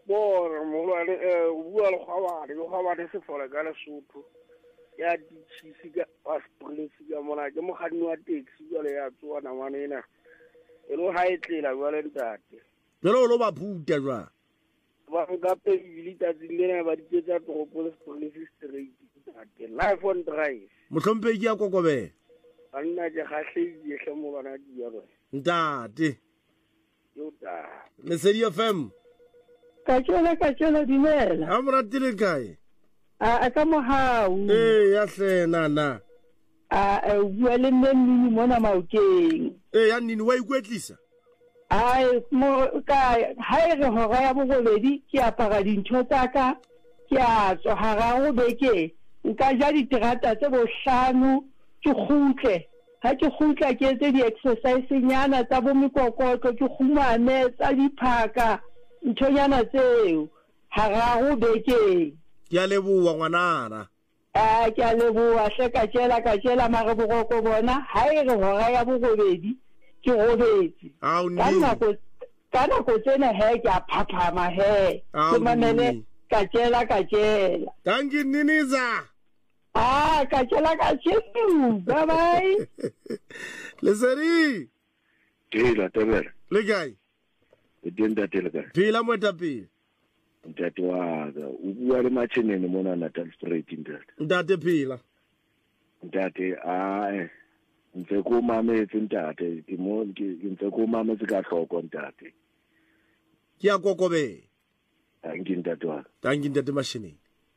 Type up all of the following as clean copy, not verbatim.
Bona molwane bua le kgwabane se fola ka Lesotho ya ditšhisi ka paspolisi ka mona ke mokganni wa taxi jwale ya tsoana ngwana ena e lo ha e tlela jwale ntate jalo o lo ba phuta jwa ba nka pele tatsi lena ba ditsetsa toropo paspolisi straight ntate life on drive mohlompheki ya kokobela banna ke kgahlehile hle mo bana di ya bona ntate yo ta Lesedi FM ka tšwela dimela ha moratile kae a ka mohau ya hlena na a bua le nne mmini mona maokeng ya nini wa ikwetlisa ai mo ka ha re hora ya bobedi ke apara dintho tsa ka ke a tswa hara go beke nka ja diterata tse bohlano ke khutle ha ke khutla ke etse di-exercise nyana tsa bomikokotlo ke khumane tsa diphaka nthonyana tseo hara go beke ke a leboa ngwanana ke a leboa hle ka tšela mare boroko bona ha e re hora ya bobedi ke robetse ka nako tsena he ke a phaphama he ke mamele ka tšela tanki niniza ka tšela bye bye Lesedi Tela tebela le kae e tenda tela ka phela moetapele ntate wa ka o bua le machenene mona Natal Street ntate phela ntate ntse ko mametse ntate ke mo ke ntse ko mametse ka hloko ntate ke a kokobela tanki ntate wa tanki ntate mashineng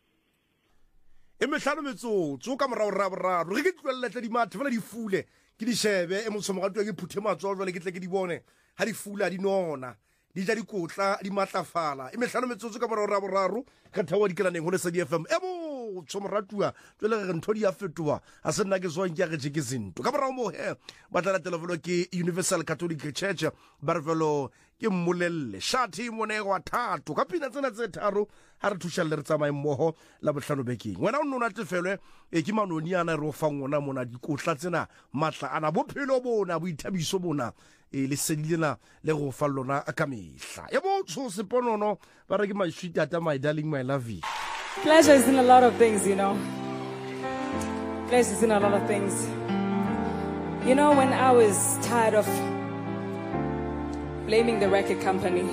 e mehlano metsotso ka morao ra re ke tlwelletle di mathe fela di fule ke di shebe e motho mo ga ke phuthe matso jwale ke tle ke di bone ha di fula di nona di ja dikotla di matlafala e mehlano metsotso ka morao ra ka thawa dikelaneng ho Lesedi FM e mo tsomratua jwale re ntho di a fetoa a se nna ke so nke re ke zinto ka morao mo he ba tla telefelo ke Universal Catholic Church barvelo ke mmolelle shathi monego wa thato ka pina tsena tse tharo ha re thushelle re tsamaye mmoho la bohlano bekeng wena o nona tefelwe ke manoni ana re o fa ngona mona dikotla tsena matla ana bophelo bona boithabiso bona le sedilena le go fa lona ka mehla e botso seponono ba re ke maswiti ata my darling my love you. Pleasure is in a lot of things, you know. Pleasure is in a lot of things. You know, when I was tired of blaming the record company,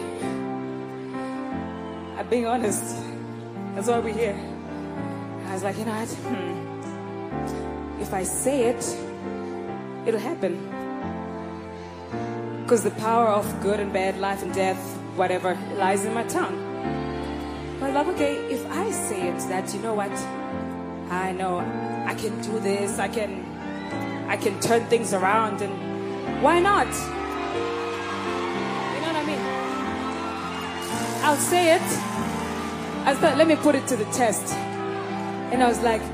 I'm being honest, that's why we're here. I was like, you know what? If I say it, it'll happen. Because the power of good and bad, life and death, whatever, lies in my tongue. But like, okay, if I say it, that, you know what? I know I can do this, I can turn things around, and why not? You know what I mean? I'll say it. I thought, let me put it to the test. And I was like,